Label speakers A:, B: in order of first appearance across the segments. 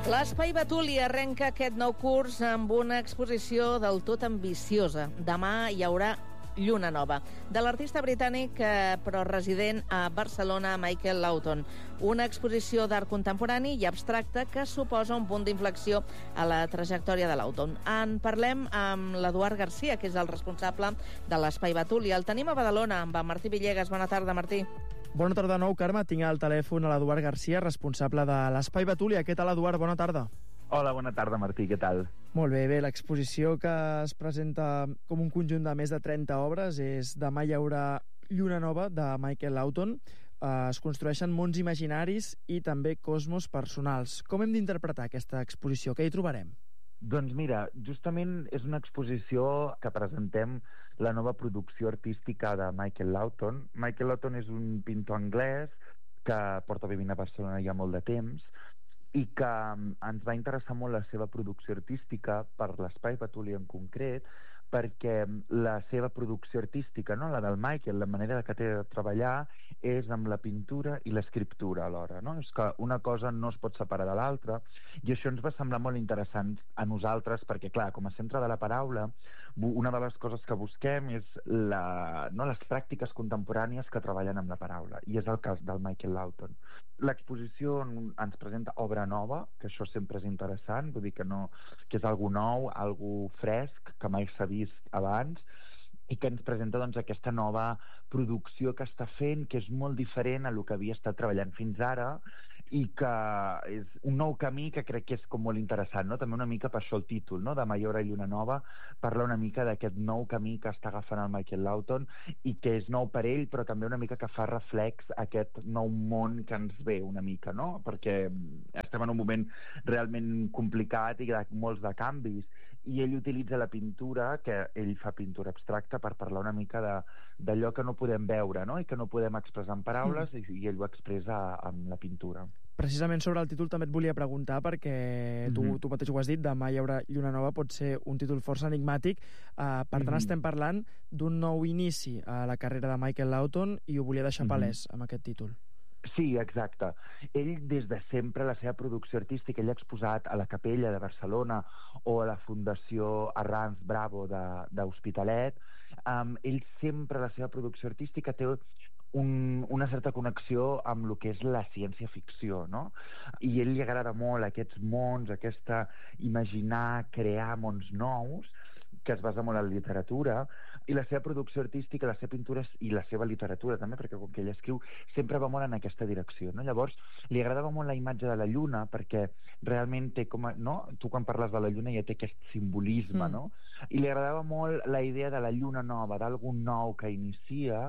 A: L'Espai Betuli arrenca aquest nou curs amb una exposició del tot ambiciosa. Demà hi haurà Lluna Nova, de l'artista britànic però resident a Barcelona, Michael Lawton. Una exposició d'art contemporani i abstracte que suposa un punt d'inflexió a la trajectòria de Lawton. En parlem amb l'Eduard Garcia, que és el responsable de l'Espai Betuli. El tenim a Badalona amb en Martí Villegas. Bona tarda, Martí.
B: Bona tarda de nou, Carme. Tinc al telèfon a l'Eduard Garcia, responsable de l'Espai Betuli. Què tal, Eduard? Bona tarda.
C: Hola, bona tarda, Martí. Què tal?
B: Molt bé, l'exposició que es presenta com un conjunt de més de 30 obres és Demà hi haurà Lluna Nova, de Michael Lawton. Es construeixen mons imaginaris i també cosmos personals. Com hem d'interpretar aquesta exposició? Què hi trobarem?
C: Doncs mira, justament és una exposició que presentem la nova producció artística de Michael Lawton. Michael Lawton és un pintor anglès que porta vivint a Barcelona ja molt de temps i que ens va interessar molt la seva producció artística per l'Espai Betuli en concret, perquè la seva producció artística, no? La del Michael, la manera que té de treballar és amb la pintura i l'escriptura alhora, no? És que una cosa no es pot separar de l'altra, i això ens va semblar molt interessant a nosaltres, perquè clar, com a centre de la paraula, una de les coses que busquem és les pràctiques contemporànies que treballen amb la paraula, i és el cas del Michael Lawton. L'exposició ens presenta obra nova, que això sempre és interessant, vull dir que és algo nou, algo fresc, que mai s'ha vist abans, i que ens presenta doncs aquesta nova producció que està fent, que és molt diferent a lo que havia estat treballant fins ara, i que és un nou camí que crec que és com molt interessant, no? També una mica per això el títol, no? Demà hi haurà Lluna Nova, parla una mica d'aquest nou camí que està agafant el Michael Lawton i que és nou per ell, però també una mica que fa reflex a aquest nou món que ens ve una mica, no? Perquè estem en un moment realment complicat i de molts de canvis, i ell utilitza la pintura, que ell fa pintura abstracta, per parlar una mica d'allò que no podem veure, no? I que no podem expressar en paraules, i ell ho expressa amb la pintura.
B: Precisament sobre el títol també et volia preguntar, perquè tu mateix ho has dit, Demà hi haurà Lluna Nova, pot ser un títol força enigmàtic. Per tant, estem parlant d'un nou inici a la carrera de Michael Lawton, i ho volia deixar palès amb aquest títol.
C: Sí, exacte. Ell, des de sempre, la seva producció artística, ell ha exposat a la Capella de Barcelona o a la Fundació Arranz Bravo d'Hospitalet. Ell sempre, la seva producció artística, té una certa connexió amb el que és la ciència-ficció, no? I a ell li agrada molt aquests mons, aquesta imaginar, crear mons nous, que es basa molt en la literatura, i la seva producció artística, la seva pintura i la seva literatura també, perquè com que ell escriu sempre va molt en aquesta direcció, no? Llavors, li agradava molt la imatge de la lluna, perquè realment té com a, no? Tu quan parles de la lluna ja té aquest simbolisme, no? I li agradava molt la idea de la lluna nova, d'algun nou que inicia,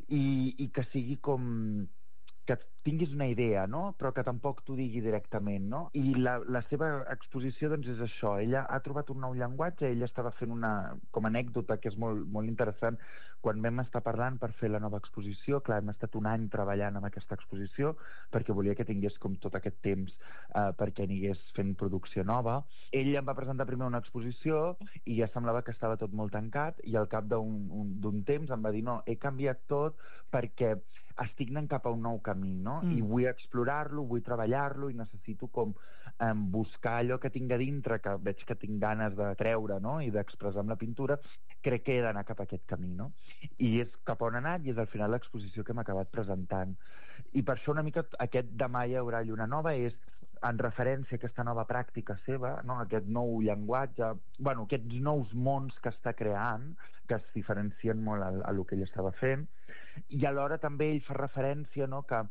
C: i que sigui com que tinguis una idea, no? Però que tampoc t'ho digui directament, no? I la seva exposició, doncs, és això. Ella ha trobat un nou llenguatge, ella estava fent com a anècdota, que és molt, molt interessant, quan vam estar parlant per fer la nova exposició. Clar, hem estat un any treballant amb aquesta exposició, perquè volia que tingués com tot aquest temps perquè anigués fent producció nova. Ell em va presentar primer una exposició i ja semblava que estava tot molt tancat, i al cap d'un temps em va dir, no, he canviat tot perquè estic anant cap a un nou camí, no? I vull explorar-lo, vull treballar-lo, i necessito com buscar allò que tinc a dintre, que veig que tinc ganes de treure, no? I d'expressar amb la pintura. Crec que he d'anar cap a aquest camí, no? I és cap on ha anat, i és al final l'exposició que hem acabat presentant. I per això una mica aquest Demà hi haurà Lluna Nova és en referència a aquesta nova pràctica seva, no? Aquest nou llenguatge, bueno, aquests nous mons que està creant, que es diferencien molt a lo que ell estava fent, i alhora també ell fa referència, no? Que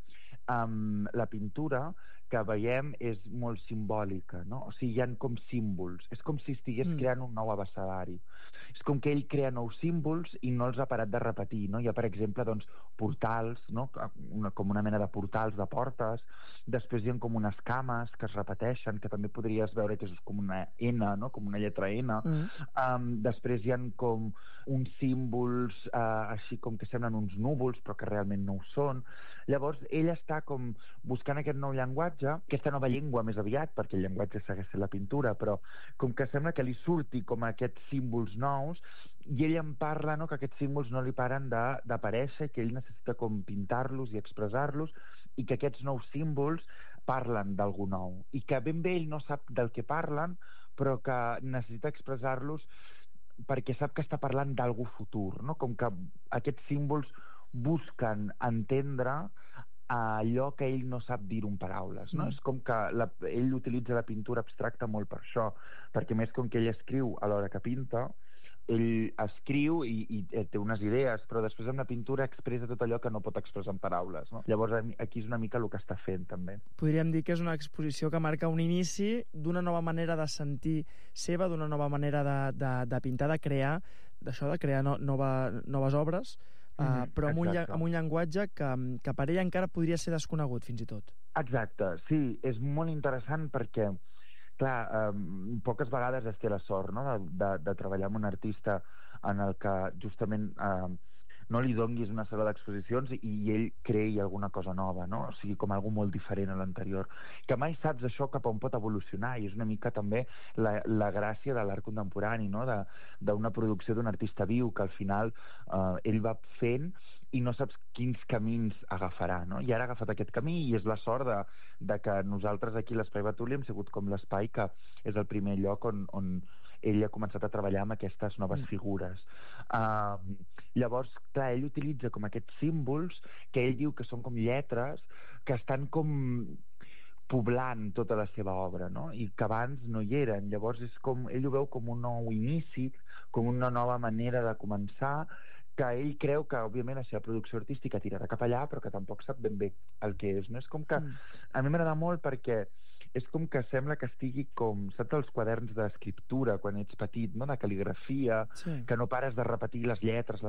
C: la pintura que veiem és molt simbòlica, no? O sigui, hi ha com símbols, és com si estigués creant un nou abecedari, és com que ell crea nous símbols i no els ha parat de repetir, no? Hi ha, per exemple, doncs, portals, no? Com una mena de portals de portes, després hi ha com unes cames que es repeteixen, que també podries veure que és com una N, no? Com una lletra N. Després hi ha com uns símbols així com que semblen uns núvols, però que realment no ho són. Llavors, ell està com buscant aquest nou llenguatge, aquesta nova llengua més aviat, perquè el llenguatge segueix sent la pintura, però com que sembla que li surti com aquests símbols nous, i ell en parla, no? Que aquests símbols no li paren d'aparèixer, que ell necessita com pintar-los i expressar-los, i que aquests nous símbols parlen d'algú nou, i que ben bé ell no sap del que parlen, però que necessita expressar-los perquè sap que està parlant d'algú futur, no? Com que aquests símbols busquen entendre allò que ell no sap dir-ho en paraules, no? És com que ell utilitza la pintura abstracta molt per això, perquè més com que ell escriu a l'hora que pinta, ell escriu i té unes idees, però després amb la pintura expressa tot allò que no pot expressar en paraules, no? Llavors aquí és una mica el que està fent, també.
B: Podríem dir que és una exposició que marca un inici d'una nova manera de sentir seva, d'una nova manera de pintar, de crear, d'això de crear noves obres, però amb un llenguatge que per ell encara podria ser desconegut, fins i tot.
C: Exacte, sí, és molt interessant perquè clar, poques vegades es té la sort, no?, de treballar amb un artista en el que justament no li donguis una sala d'exposicions i ell creï alguna cosa nova, no? O sigui, com algo molt diferent a l'anterior. Que mai saps això cap on pot evolucionar, i és una mica també la gràcia de l'art contemporani, no?, d'una producció d'un artista viu, que al final ell va fent i no saps quins camins agafarà, no? I ara ha agafat aquest camí i és la sort de que nosaltres aquí a l'Espai Betuli hem sigut com l'espai que és el primer lloc on ell ha començat a treballar amb aquestes noves figures. Llavors, clar, ell utilitza com aquests símbols que ell diu que són com lletres que estan com poblant tota la seva obra, no? I que abans no hi eren. Llavors és com, ell ho veu com un nou inici, com una nova manera de començar, que ell creu que, òbviament, la seva producció artística tirarà cap allà, però que tampoc sap ben bé el que és, no? És com que a mi m'agrada molt perquè és com que sembla que estigui com, saps, els quaderns d'escriptura quan ets petit, no?, de cal·ligrafia, que no pares de repetir les lletres,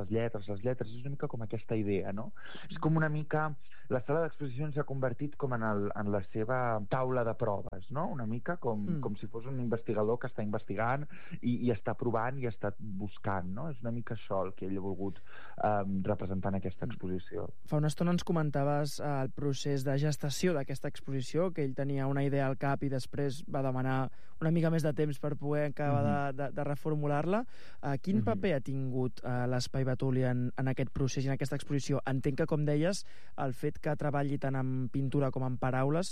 C: és una mica com aquesta idea, no? És com una mica... La sala d'exposicions s'ha convertit com en la seva taula de proves, no? Una mica com si fos un investigador que està investigant i està provant i està buscant, no? És una mica això el que ell ha volgut representar en aquesta exposició.
B: Fa una estona ens comentaves el procés de gestació d'aquesta exposició, que ell tenia una idea al cap i després va demanar una mica més de temps per poder acabar de reformular-la. Quin paper ha tingut l'Espai Betuli en aquest procés i en aquesta exposició? Entenc que, com deies, el fet que treballi tant en pintura com en paraules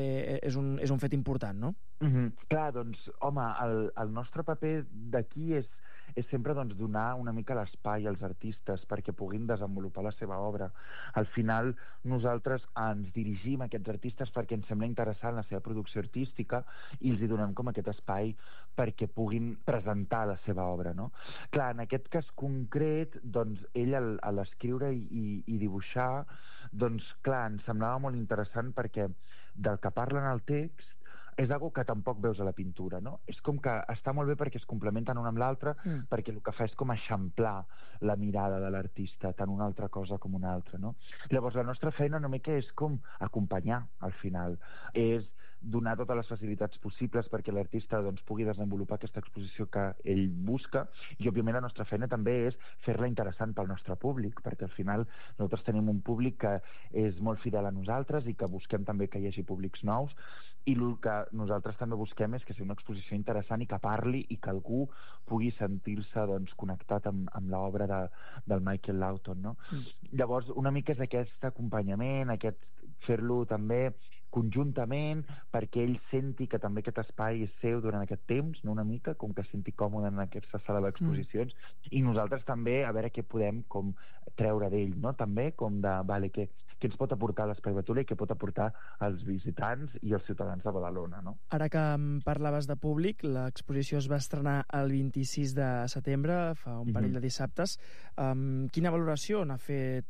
B: és un fet important, no?
C: Clar, doncs, home, el nostre paper d'aquí és sempre donar una mica l'espai als artistes perquè puguin desenvolupar la seva obra. Al final, nosaltres ens dirigim a aquests artistes perquè ens sembla interessant la seva producció artística i els hi donem com aquest espai perquè puguin presentar la seva obra, no? Clar, en aquest cas concret, doncs, ell a l'escriure i dibuixar, doncs, clar, ens semblava molt interessant perquè del que parla en el text és algo que tampoc veus a la pintura, no? És com que està molt bé perquè es complementen un amb l'altre, perquè el que fa és com eixamplar la mirada de l'artista, tant una altra cosa com una altra, no? Llavors, la nostra feina una mica és com acompanyar, al final. És donar totes les facilitats possibles perquè l'artista doncs, pugui desenvolupar aquesta exposició que ell busca, i òbviament la nostra feina també és fer-la interessant pel nostre públic, perquè al final nosaltres tenim un públic que és molt fidel a nosaltres i que busquem també que hi hagi públics nous, i el que nosaltres també busquem és que sigui una exposició interessant i que parli i que algú pugui sentir-se doncs, connectat amb l'obra del Michael Lawton, no? Llavors, una mica és aquest acompanyament, aquest fer-lo també conjuntament perquè ell senti que també aquest espai és seu durant aquest temps, no, una mica, com que senti còmode en aquesta sala d'exposicions, i nosaltres també a veure què podem com treure d'ell, no? També com de, vale, què ens pot aportar l'Espai Betuli i què pot aportar als visitants i als ciutadans de Badalona, no?
B: Ara que parlaves de públic, l'exposició es va estrenar el 26 de setembre, fa un parell de dissabtes. Quina valoració en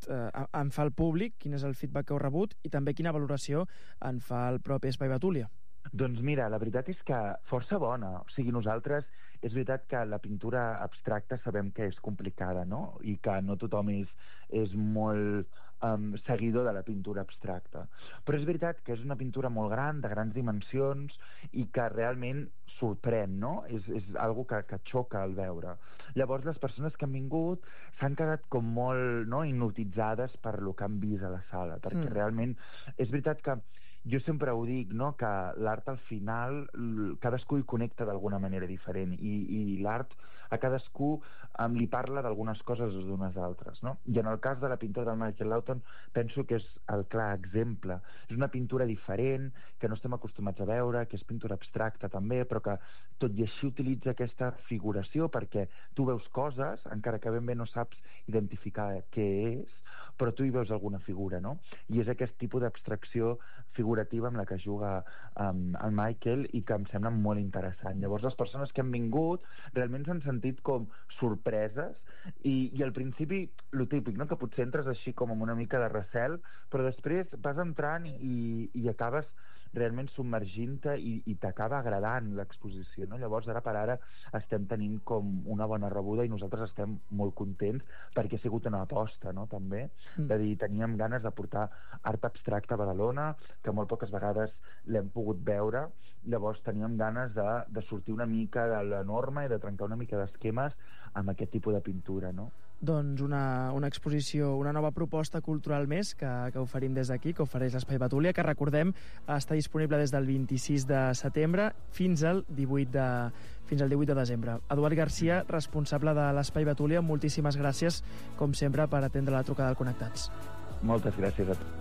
B: fa el públic? Quin és el feedback que heu rebut? I també quina valoració en fa el propi Espai Betuli?
C: Doncs mira, la veritat és que força bona. O sigui, nosaltres, és veritat que la pintura abstracta sabem que és complicada, no? I que no tothom és molt seguidor de la pintura abstracta. Però és veritat que és una pintura molt gran, de grans dimensions, i que realment sorprèn, no? És algo que xoca al veure. Llavors, les persones que han vingut s'han quedat com molt hipnotitzades per lo que han vist a la sala, perquè realment és veritat que jo sempre ho dic, no?, que l'art al final cadascú hi connecta d'alguna manera diferent i l'art a cadascú li parla d'algunes coses o d'unes altres, no? I en el cas de la pintura del Michael Lawton penso que és el clar exemple. És una pintura diferent, que no estem acostumats a veure, que és pintura abstracta també, però que tot i així utilitza aquesta figuració perquè tu veus coses, encara que ben bé no saps identificar què és, però tu hi veus alguna figura, no? I és aquest tipus d'abstracció figurativa amb la que juga el Michael i que em sembla molt interessant. Llavors, les persones que han vingut realment s'han sentit com sorpreses i al principi, lo típic, no?, que potser entres així com amb una mica de recel, però després vas entrant i acabes realment submergint-te i t'acaba agradant l'exposició, no? Llavors, ara per ara estem tenint com una bona rebuda i nosaltres estem molt contents perquè ha sigut una aposta, no?, també, de dir, teníem ganes de portar art abstracte a Badalona, que molt poques vegades l'hem pogut veure, llavors teníem ganes de sortir una mica de la norma i de trencar una mica d'esquemes amb aquest tipus de pintura, no?
B: Doncs una exposició, una nova proposta cultural més que oferim des d'aquí, que ofereix l'Espai Betúlia, que recordem està disponible des del 26 de setembre fins al 18 de desembre. Eduard Garcia, responsable de l'Espai Betúlia, moltíssimes gràcies, com sempre, per atendre la trucada del Connectats.
C: Moltes gràcies a tu.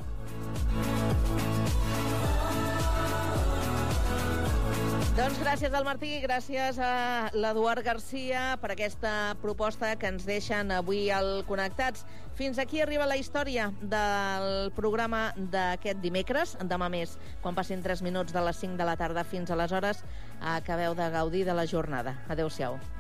A: Doncs gràcies al Martí, gràcies a l'Eduard Garcia per aquesta proposta que ens deixen avui al Connectats. Fins aquí arriba la història del programa d'aquest dimecres. Demà més, quan passin 3 minuts de les 5 de la tarda fins aleshores, acabeu de gaudir de la jornada. Adéu-siau.